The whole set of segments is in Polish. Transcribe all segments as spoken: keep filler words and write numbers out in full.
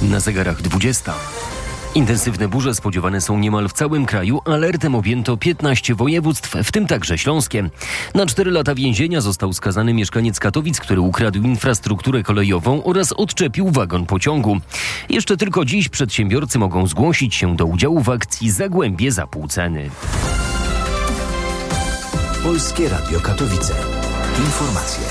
Na zegarach dwudziesta. Intensywne burze spodziewane są niemal w całym kraju. Alertem objęto piętnaście województw, w tym także śląskie. Na cztery lata więzienia został skazany mieszkaniec Katowic, który ukradł infrastrukturę kolejową oraz odczepił wagon pociągu. Jeszcze tylko dziś przedsiębiorcy mogą zgłosić się do udziału w akcji Zagłębie za pół ceny. Polskie Radio Katowice. Informacje.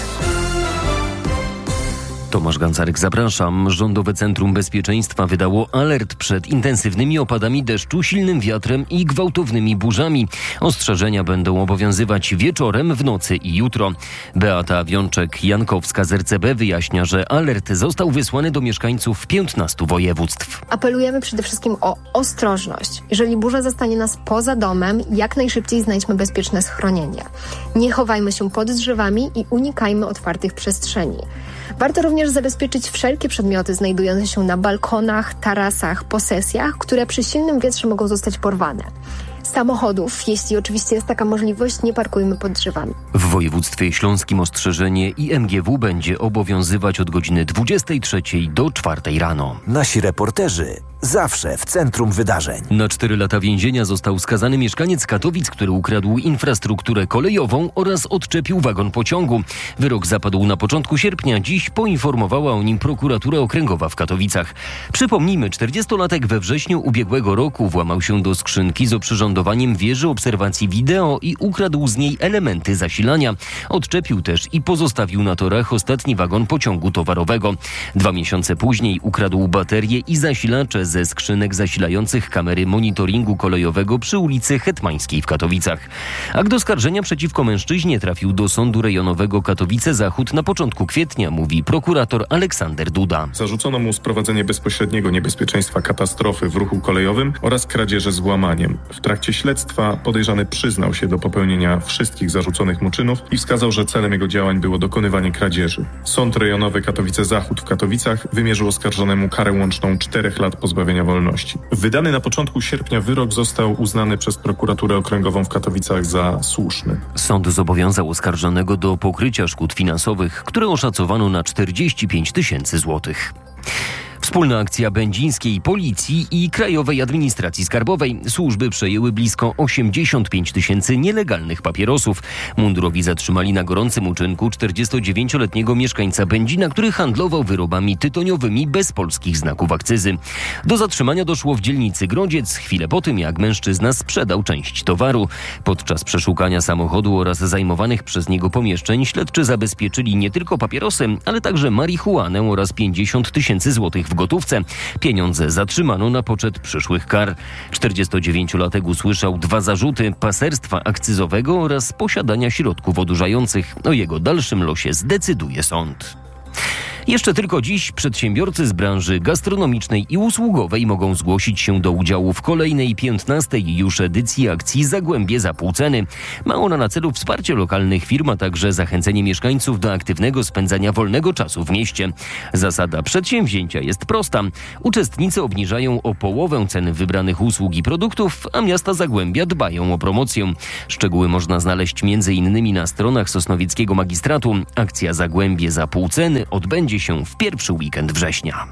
Tomasz Gancarek, zapraszam. Rządowe Centrum Bezpieczeństwa wydało alert przed intensywnymi opadami deszczu, silnym wiatrem i gwałtownymi burzami. Ostrzeżenia będą obowiązywać wieczorem, w nocy i jutro. Beata Wiączek-Jankowska z R C B wyjaśnia, że alert został wysłany do mieszkańców piętnastu województw. Apelujemy przede wszystkim o ostrożność. Jeżeli burza zastanie nas poza domem, jak najszybciej znajdźmy bezpieczne schronienie. Nie chowajmy się pod drzewami i unikajmy otwartych przestrzeni. Warto również zabezpieczyć wszelkie przedmioty znajdujące się na balkonach, tarasach, posesjach, które przy silnym wietrze mogą zostać porwane. Samochodów, jeśli oczywiście jest taka możliwość, nie parkujmy pod drzewami. W województwie śląskim ostrzeżenie I M G W będzie obowiązywać od godziny dwudziestej trzeciej do czwartej rano. Nasi reporterzy zawsze w centrum wydarzeń. Na cztery lata więzienia został skazany mieszkaniec Katowic, który ukradł infrastrukturę kolejową oraz odczepił wagon pociągu. Wyrok zapadł na początku sierpnia. Dziś poinformowała o nim prokuratura okręgowa w Katowicach. Przypomnijmy, czterdziestolatek we wrześniu ubiegłego roku włamał się do skrzynki z oprzyrządowaniem wieży obserwacji wideo i ukradł z niej elementy zasilania. Odczepił też i pozostawił na torach ostatni wagon pociągu towarowego. Dwa miesiące później ukradł baterie i zasilacze ze skrzynek zasilających kamery monitoringu kolejowego przy ulicy Hetmańskiej w Katowicach. Akt oskarżenia przeciwko mężczyźnie trafił do Sądu Rejonowego Katowice Zachód na początku kwietnia, mówi prokurator Aleksander Duda. Zarzucono mu sprowadzenie bezpośredniego niebezpieczeństwa katastrofy w ruchu kolejowym oraz kradzieży z włamaniem. W trakcie śledztwa podejrzany przyznał się do popełnienia wszystkich zarzuconych mu czynów i wskazał, że celem jego działań było dokonywanie kradzieży. Sąd Rejonowy Katowice Zachód w Katowicach wymierzył oskarżonemu karę łączną czterech lat pozbawienia wolności. Wydany na początku sierpnia wyrok został uznany przez prokuraturę okręgową w Katowicach za słuszny. Sąd zobowiązał oskarżonego do pokrycia szkód finansowych, które oszacowano na czterdzieści pięć tysięcy złotych. Wspólna akcja Będzińskiej Policji i Krajowej Administracji Skarbowej. Służby przejęły blisko osiemdziesiąt pięć tysięcy nielegalnych papierosów. Mundurowi zatrzymali na gorącym uczynku czterdziestodziewięcioletniego mieszkańca Będzina, który handlował wyrobami tytoniowymi bez polskich znaków akcyzy. Do zatrzymania doszło w dzielnicy Grodziec chwilę po tym, jak mężczyzna sprzedał część towaru. Podczas przeszukania samochodu oraz zajmowanych przez niego pomieszczeń śledczy zabezpieczyli nie tylko papierosy, ale także marihuanę oraz pięćdziesiąt tysięcy złotych w gotówce. Pieniądze zatrzymano na poczet przyszłych kar. czterdziestodziewięciolatek usłyszał dwa zarzuty: paserstwa akcyzowego oraz posiadania środków odurzających. O jego dalszym losie zdecyduje sąd. Jeszcze tylko dziś przedsiębiorcy z branży gastronomicznej i usługowej mogą zgłosić się do udziału w kolejnej piętnastej już edycji akcji Zagłębie za pół ceny. Ma ona na celu wsparcie lokalnych firm, a także zachęcenie mieszkańców do aktywnego spędzania wolnego czasu w mieście. Zasada przedsięwzięcia jest prosta. Uczestnicy obniżają o połowę ceny wybranych usług i produktów, a miasta Zagłębia dbają o promocję. Szczegóły można znaleźć między innymi na stronach Sosnowieckiego Magistratu. Akcja Zagłębie za pół ceny odbędzie się w pierwszy weekend września.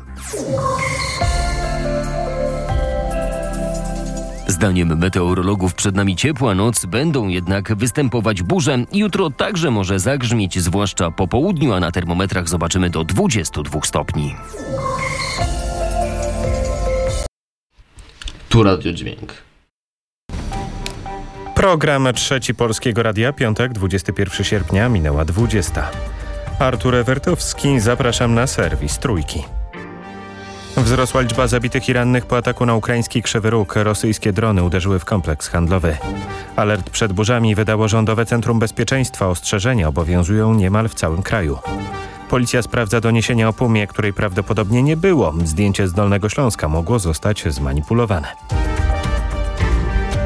Zdaniem meteorologów przed nami ciepła noc, będą jednak występować burze. Jutro także może zagrzmieć, zwłaszcza po południu, a na termometrach zobaczymy do dwudziestu dwóch stopni. Tu Radio Dźwięk. Program Trzeci Polskiego Radia, piątek, dwudziestego pierwszego sierpnia, minęła dwudziesta. Artur Ewertowski, zapraszam na serwis Trójki. Wzrosła liczba zabitych i rannych po ataku na ukraiński Krzywy Róg. Rosyjskie drony uderzyły w kompleks handlowy. Alert przed burzami wydało Rządowe Centrum Bezpieczeństwa. Ostrzeżenia obowiązują niemal w całym kraju. Policja sprawdza doniesienia o pumie, której prawdopodobnie nie było. Zdjęcie z Dolnego Śląska mogło zostać zmanipulowane.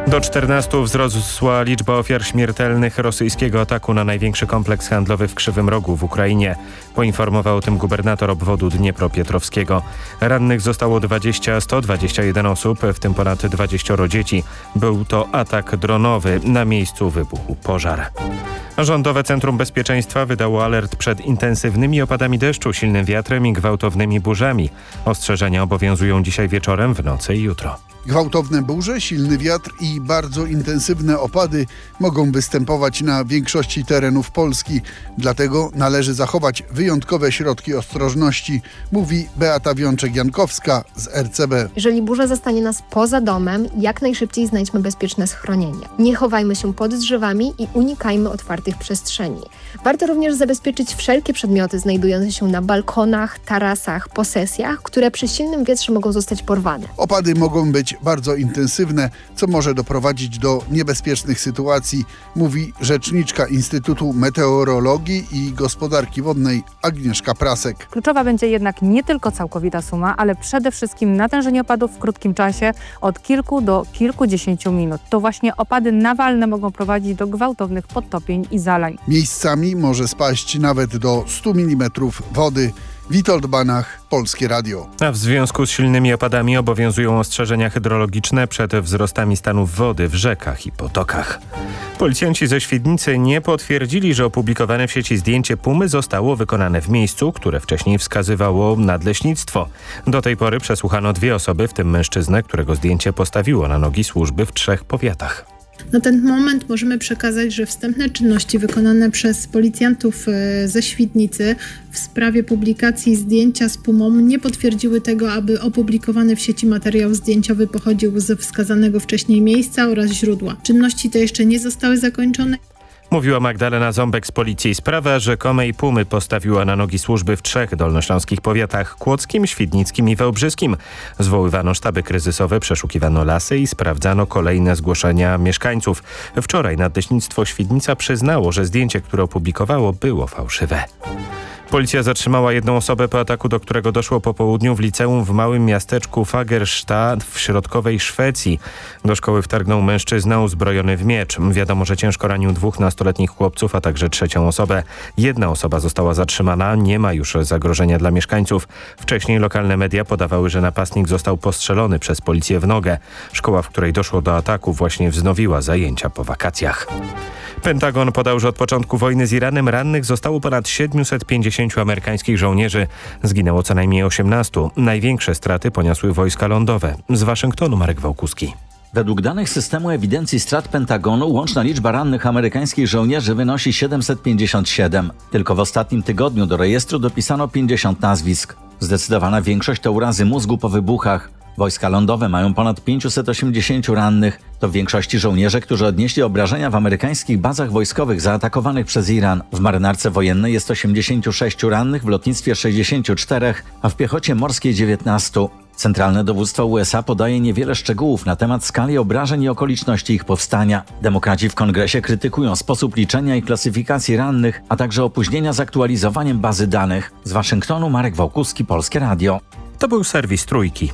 Do czternastu wzrosła liczba ofiar śmiertelnych rosyjskiego ataku na największy kompleks handlowy w Krzywym Rogu w Ukrainie. Poinformował o tym gubernator obwodu Dniepropietrowskiego. Rannych zostało dwadzieścia, sto dwadzieścia jeden osób, w tym ponad dwadzieścia dzieci. Był to atak dronowy. Na miejscu wybuchł pożar. Rządowe Centrum Bezpieczeństwa wydało alert przed intensywnymi opadami deszczu, silnym wiatrem i gwałtownymi burzami. Ostrzeżenia obowiązują dzisiaj wieczorem, w nocy i jutro. Gwałtowne burze, silny wiatr i bardzo intensywne opady mogą występować na większości terenów Polski. Dlatego należy zachować wyjątkowe środki ostrożności, mówi Beata Wiączek-Jankowska z R C B. Jeżeli burza zastanie nas poza domem, jak najszybciej znajdźmy bezpieczne schronienie. Nie chowajmy się pod drzewami i unikajmy otwartych przestrzeni. Warto również zabezpieczyć wszelkie przedmioty znajdujące się na balkonach, tarasach, posesjach, które przy silnym wietrze mogą zostać porwane. Opady mogą być bardzo intensywne, co może doprowadzić do niebezpiecznych sytuacji, mówi rzeczniczka Instytutu Meteorologii i Gospodarki Wodnej Agnieszka Prasek. Kluczowa będzie jednak nie tylko całkowita suma, ale przede wszystkim natężenie opadów w krótkim czasie od kilku do kilkudziesięciu minut. To właśnie opady nawalne mogą prowadzić do gwałtownych podtopień i zalań. Miejscami może spaść nawet do stu milimetrów wody. Witold Banach, Polskie Radio. A w związku z silnymi opadami obowiązują ostrzeżenia hydrologiczne przed wzrostami stanów wody w rzekach i potokach. Policjanci ze Świdnicy nie potwierdzili, że opublikowane w sieci zdjęcie pumy zostało wykonane w miejscu, które wcześniej wskazywało nadleśnictwo. Do tej pory przesłuchano dwie osoby, w tym mężczyznę, którego zdjęcie postawiło na nogi służby w trzech powiatach. Na ten moment możemy przekazać, że wstępne czynności wykonane przez policjantów ze Świdnicy w sprawie publikacji zdjęcia z pumą nie potwierdziły tego, aby opublikowany w sieci materiał zdjęciowy pochodził ze wskazanego wcześniej miejsca oraz źródła. Czynności te jeszcze nie zostały zakończone. Mówiła Magdalena Ząbek z Policji. Sprawa rzekomej pumy postawiła na nogi służby w trzech dolnośląskich powiatach: kłodzkim, świdnickim i wałbrzyskim. Zwoływano sztaby kryzysowe, przeszukiwano lasy i sprawdzano kolejne zgłoszenia mieszkańców. Wczoraj Nadleśnictwo Świdnica przyznało, że zdjęcie, które opublikowało, było fałszywe. Policja zatrzymała jedną osobę po ataku, do którego doszło po południu w liceum w małym miasteczku Fagersta w środkowej Szwecji. Do szkoły wtargnął mężczyzna uzbrojony w miecz. Wiadomo, że ciężko ranił dwóch nastoletnich chłopców, a także trzecią osobę. Jedna osoba została zatrzymana, nie ma już zagrożenia dla mieszkańców. Wcześniej lokalne media podawały, że napastnik został postrzelony przez policję w nogę. Szkoła, w której doszło do ataku, właśnie wznowiła zajęcia po wakacjach. Pentagon podał, że od początku wojny z Iranem rannych zostało ponad siedmiuset pięćdziesięciu amerykańskich żołnierzy. Zginęło co najmniej osiemnastu. Największe straty poniosły wojska lądowe. Z Waszyngtonu Marek Wałkuski. Według danych systemu ewidencji strat Pentagonu łączna liczba rannych amerykańskich żołnierzy wynosi siedemset pięćdziesiąt siedem. Tylko w ostatnim tygodniu do rejestru dopisano pięćdziesiąt nazwisk. Zdecydowana większość to urazy mózgu po wybuchach. Wojska lądowe mają ponad pięćset osiemdziesięciu rannych. To w większości żołnierze, którzy odnieśli obrażenia w amerykańskich bazach wojskowych zaatakowanych przez Iran. W marynarce wojennej jest osiemdziesięciu sześciu rannych, w lotnictwie sześćdziesięciu czterech, a w piechocie morskiej dziewiętnastu. Centralne Dowództwo U S A podaje niewiele szczegółów na temat skali obrażeń i okoliczności ich powstania. Demokraci w Kongresie krytykują sposób liczenia i klasyfikacji rannych, a także opóźnienia z aktualizowaniem bazy danych. Z Waszyngtonu Marek Wałkuski, Polskie Radio. To był serwis Trójki.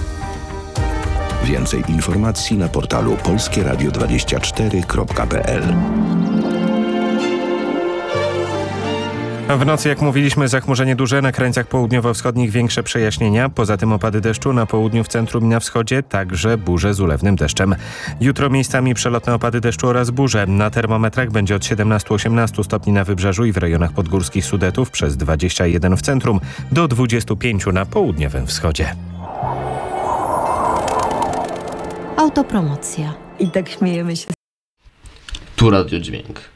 Więcej informacji na portalu polskie radio dwadzieścia cztery kropka p l. W nocy, jak mówiliśmy, zachmurzenie duże, na krańcach południowo-wschodnich większe przejaśnienia. Poza tym opady deszczu na południu, w centrum i na wschodzie, także burze z ulewnym deszczem. Jutro miejscami przelotne opady deszczu oraz burze. Na termometrach będzie od siedemnastu do osiemnastu stopni na wybrzeżu i w rejonach podgórskich Sudetów, przez dwadzieścia jeden w centrum, do dwudziestu pięciu na południowym wschodzie. Autopromocja. I tak śmiejemy się. Tu Radio Dźwięk.